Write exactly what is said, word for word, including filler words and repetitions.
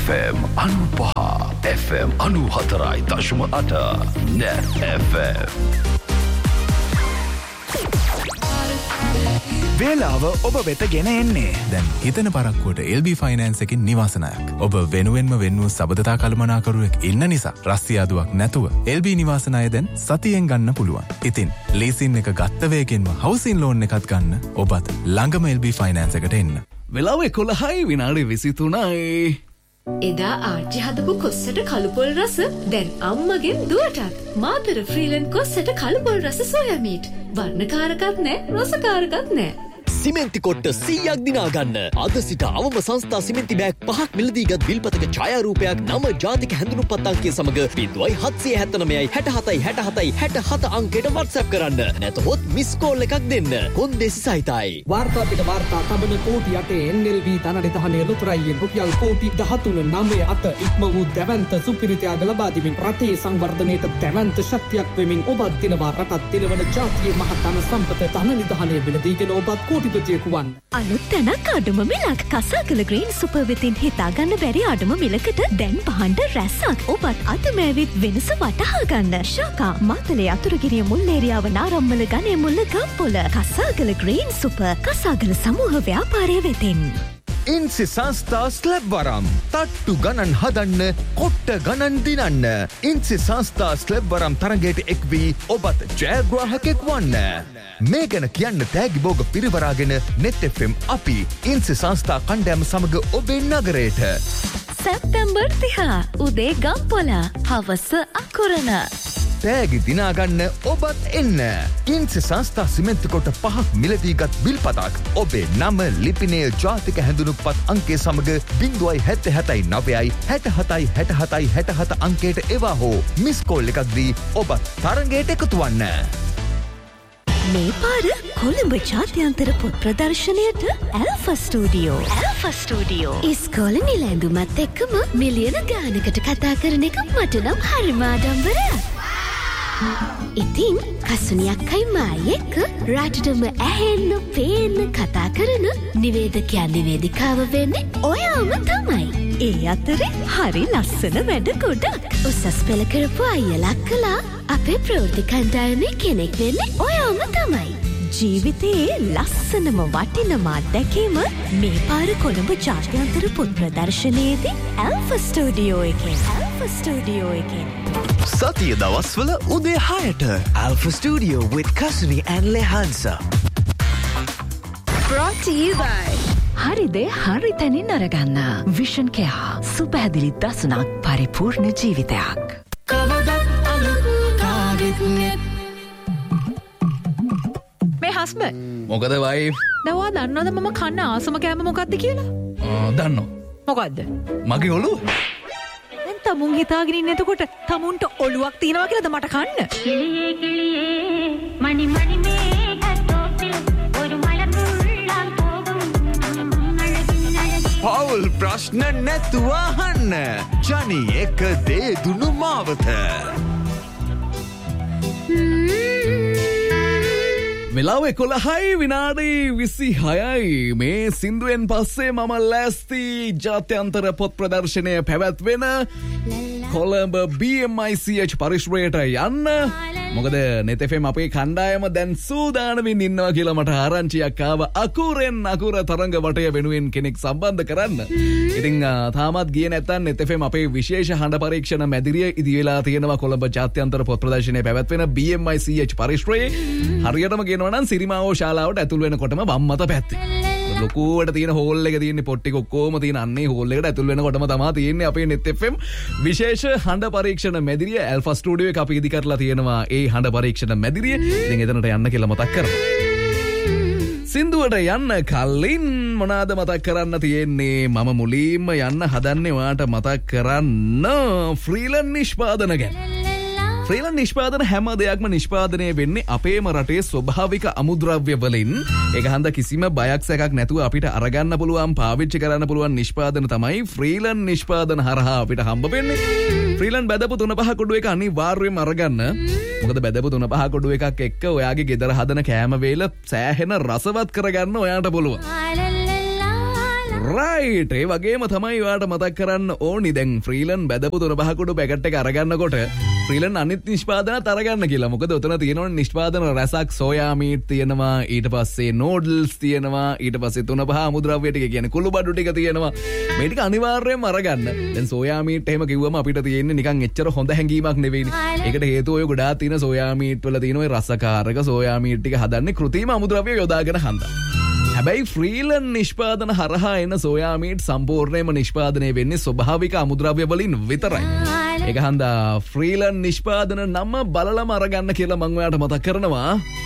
F M අනුපහ F M අනුහතරයි දශම අට Net F M. වේලාව ඔබ වෙත ගෙන එන්නේ. දැන් හිතන පරක්කුවට L B Finance එකකින් නිවාසනායක්. ඔබ වෙනුවෙන්ම වෙන්නු සබඳතා කළමනාකරුවෙක් ඉන්න නිසා රස්තියාදුවක් නැතුව L B නිවාසනාය දැන් සතියෙන් ගන්න පුළුවන්. ඉතින් ලීසින් එක ගත්ත වේගෙන්ම හවුසින් ලෝන් එකත් ගන්න ඔබත් ළඟම L B Finance එකට එන්න. වෙලාව එකොළහයි විනාඩි විසිතුනයි. එදා ආච්චි හදපු කොස්සට කළුපොල් රස දැන් අම්මගෙන් දුවටත් මාතර ෆ්‍රීලන්ඩ් කොස්සට කළුපොල් රස සෝයා මීට් වර්ණකාරකත් නෑ රසකාරකත් නෑ. සිමෙන්ති කොට්ට සීයක් දිනා ගන්න. අද සිට අවම සංස්ථා සිමෙන්ති බෑග් පහක් මිලදීගත් බිල්පතක ඡායාරූපයක් නම ජාතික හැඳුනුම්පත් අංකය සමග බිංදුවයි හත්සිය හැත්තනවයයි හැටහතයි හැටහතයි හැටහත අංකයට WhatsApp කරන්න. නැතහොත් මිස් කෝල් එකක් දෙන්න. කොන්දේසි සහිතයි. වාර්තා පිට වාර්තා තබන කෝටි අටේ N L B තනරිතහනේ ලොතරයියෙන් රුපියල් කෝටි දහතුන නවය අත ඉක්ම වූ දැවන්ත සුපිරිතයාග ලබා දෙමින් රටේ සංවර්ධනයට දැවන්ත ශක්තියක් වෙමින් ඔබත් දිනවා රටත් දිනවන ජාතියේ මහතන සම්පත තනරිතහනේ මිලදීගෙන ඔබත් කෝටි අලුත් තැනක් අඩුම මිලක් කසාකල ග්‍රීන් සුපර් වෙතින් හිතාගන්න බැරි අඩුම මිලකට දැන් පහන්ඩ රැස්සක් ඔබත් අතමෑවිත් වෙනස වටහා ගන්න. ශාකා මාතලේ අතුරුගිරිය මුල්ලේරියාව නාරම්මල ගනේ මුල්ල ගම්පොල කසාකල ග්‍රීන් සුපර් කසාකල සමූහ ව්‍යාපාරය වෙතින්. ඉන්සි සංස්ථා ස්ලැබ් වරම් තට්ටු ගණන් හදන්න කොට්ට ගණන් දිනන්න. ඉන්සි සංස්ථා ස්ලැබ් වරම් තරගයට එක් වී ඔබත් ජයග්‍රාහකෙක් වන්න. මේ ගැන කියන්න තෑගි බෝග පිරිවරාගෙන Net F M අපි ඉන්සි සංස්ථා කණ්ඩෑම සමග ඔබේ නගරයට. සැප්තැම්බර් තිහා උදේ ගම්පොල හවස අකුරණ. තෑගි දිනාගන්න ඔබත් එන්න. ඉන්සි සංස්ථා සිමෙන්ති කොට පහක් මිලදීගත් බිල්පතක් ඔබේ නම ලිපිනය ජාතික හැඳුනුම්පත් අංකය සමග බිංදුවයි හැත්ත හැතයි නවයයි හැටහතයි හැටහතයි හැටහත අංකයට එවා හෝ මිස් කෝල් එකක් දී ඔබත් තරගයට එකතු වන්න. මේ පාර කොළඹ ජාත්‍යන්තර පොත් ප්‍රදර්ශනයට ඇල්ෆා ස්ටුඩියෝ ඇල්ෆා ස්ටුඩියෝ ඉස්කෝල නිලැඳුමත් එක්කම මිලියන ගානකට කතා කරන එක මට නම් හරිම ආඩම්බරයක්. ඉතින් කසුනියක්කයි මායි එක්ක රටටම ඇහෙන්න පේන්න කතා කරන නිවේදකයන් නිවේදිකාව වෙන්නේ ඔයාම තමයි. ඒ අතරේ හරි ලස්සන වැඩ ගොඩක්. උසස් පෙළ කරපු අයියලක් කළා අපේ ප්‍රවෘත්ති කණ්ඩායමේ කෙනෙක් වෙන්නේ ඔයාම තමයි. ජීවිතයේ ලස්සනම වටිනම අත්දැකීම මේ පාර කොළඹ ජාත්‍යන්තර පොත් ප්‍රදර්ශනයේදී ඇල්ෆා ස්ටුඩියෝ එකෙන් ඇල්ෆා ස්ටුඩියෝ එකෙන් සතිය දවස්වල උදේ හයට Alpha Studio with Kasuni and Lehansa. Brought to you by හරිදේ හරි තැනින් අරගන්න විෂන් කෙයා සුපැහැදිලි දසුනක් පරිපූර්ණ ජීවිතයක්. මේ හස්බන්ඩ් මොකද වයි? දවා දන්නවද මම කන්න ආසම කෑම මොකක්ද කියලා? දන්නෝ. මොකද්ද? මගේ ඔළුව. දැන් තමුන් හිතාගෙන ඉන්න එතකොට තමුන්ට ඔළුවක් තියනවා කියලාද මට කන්න? කිලියේ කිලියේ මණි මණි මේකටෝපිල් ഒരു മലമുള്ളാൻ പോകും അഴകിൻ അഴകിൻ පවුල් ප්‍රශ්න නැතුව අහන්න. ජනි එක දේ දුනු මාවත. වෙලාව එකොළහයි විනාඩි විසිහයයි. මේ සින්දුවෙන් පස්සේ මම ලෑස්ති ජාත්‍යන්තර පොත් ප්‍රදර්ශනය පැවැත්වෙන Colombo B M I C H පරිශ්‍රයට යන්න. මොකද Net F M අපේ කණ්ඩායම දැන් සූදානමින් ඉන්නවා කියලා මට ආරංචියක් ආව. අකුරෙන් අකුර තරඟ වටය වෙනුවෙන් කෙනෙක් සම්බන්ධ කරන්න. ඉතින් තාමත් ගියේ නැත්නම් Net F M අපේ විශේෂ හඬ පරීක්ෂණ මැදිරිය ඉදි වෙලා තියෙනවා කොළඹ ජාත්‍යන්තර පොත් ප්‍රදර්ශනය පැවැත්වෙන B M I C H පරිශ්‍රයේ. හරියටම කියනවා නම් සිරිමාවෝ ශාලාවට ඇතුල් වෙනකොටම වම් අත පැත්තේ. ලොකුවට තියෙන හෝල් එක තියෙන්නේ පොට් ටික ඔක්කොම තියෙන අන්නේ හෝල් එකට ඇතුල් වෙනකොටම තමයි තියෙන්නේ අපේ Net F M විශේෂ හඬ පරීක්ෂණ මැදිරිය ඇල්ෆා ස්ටුඩියෝ එක අපි ඉදි කරලා තියෙනවා. ඒ හඬ පරීක්ෂණ මැදිරිය ඉතින් එතනට යන්න කියලා මතක් කරනවා. සින්දුවට යන්න කලින් මොනවාද මතක් කරන්න තියෙන්නේ? මම මුලින්ම යන්න හදන්නේ ඔයාට මතක් කරන්න ෆ්‍රීලන්ඩ් නිෂ්පාදන ගැන. ෆ්‍රීලන්ඩ් නිෂ්පාදන හැම දෙයක්ම නිෂ්පාදනය වෙන්නේ අපේම රටේ ස්වභාවික අමුද්‍රව්‍ය වලින්. ඒක හන්ද කිසිම බයක් සැකක් නැතුව අපිට අරගන්න පුළුවන් පාවිච්චි කරන්න පුළුවන් නිෂ්පාදන තමයි ෆ්‍රීලන්ඩ් නිෂ්පාදන හරහා අපිට හම්බ වෙන්නේ. ෆ්‍රීලන්ඩ් බැදපු තුන පහ කොඩු එක අනිවාර්යයෙන්ම අරගන්න. මොකද බැදපු තුන පහ කොඩු එකක් එක්ක ඔයාගේ ගෙදර හදන කෑම වේල සෑහෙන රසවත් කරගන්න ඔයාට පුළුවන්. රයිට් ඒ වගේම තමයි වාට මතක් කරන්න ඕනි දැන් ෆ්‍රීලන් බැදපු තුන පහකුඩු පැකට් එක අරගන්නකොට ෆ්‍රීලන් අනිත් නිෂ්පාදනත් අරගන්න කියලා. මොකද උතන තියෙනවනේ නිෂ්පාදන රසක් සෝයා මීට් තියෙනවා, ඊට පස්සේ නූඩල්ස් තියෙනවා, ඊට පස්සේ තුන පහ අමුද්‍රව්‍ය ටික කියන්නේ කුළු බඩු ටික තියෙනවා. මේ ටික අනිවාර්යයෙන්ම අරගන්න. දැන් සෝයා මීට් එහෙම කිව්වම අපිට තියෙන්නේ නිකන් එච්චර හොඳ හැඟීමක් නෙවෙයිනේ. ඒකට හේතුව ඔය ගොඩාක් තියෙන සෝයා මීට් වල තියෙන ඔය රසකාරක සෝයා මීට් ටික හදන්නේ කෘත්‍රිම අමුද්‍රව්‍ය යොදාගෙන හන්දා. හැබැයි ෆ්‍රීලන් නිෂ්පාදන හරහා එන සෝයා මීට් සම්පූර්ණයෙන්ම නිෂ්පාදනය වෙන්නේ ස්වභාවික අමුද්‍රව්‍ය වලින් විතරයි. ඒක හන්දා ෆ්‍රීලන් නිෂ්පාදන නම බලලම අරගන්න කියලා මම ඔයාලට මතක් කරනවා.